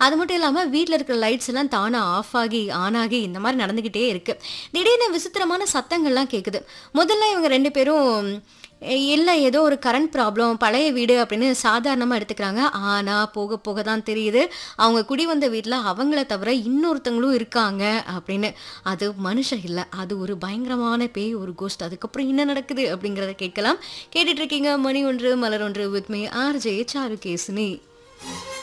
அது மட்டும் இல்லாம வீட்ல இருக்கிற லைட்ஸ் எல்லாம் தானா ஆஃப் ஆகி, ஆன் ஆகி இந்த மாரி நடந்துகிட்டே இருக்கு. திடீர்னு விசித்திரமான சத்தங்கள்லாம் கேக்குது. முதல்ல இவங்க 2 பேரும் இல்ல ஏதோ ஒரு கரண்ட் ப்ராப்ளம், பழைய வீடு அப்படின்னு சாதாரணமா எடுத்துக்கிறாங்க. ஆனா போக போக தான் தெரியுது, அவங்க குடி வந்த வீட்ல அவங்கள தவிர இன்னொருத்தவங்களும் இருக்காங்க அப்படின்னு. அது மனுஷன் இல்ல. அது ஒரு பயங்கரமான பேய், ஒரு கோஸ்ட். அதுக்கப்புறம் என்ன நடக்குது அப்படிங்கிறத கேட்கலாம். கேட்டுட்டு இருக்கீங்க மணி ஒன்று மலர் ஒன்று வித் மீ ஆர்ஜே சாருகேசினி.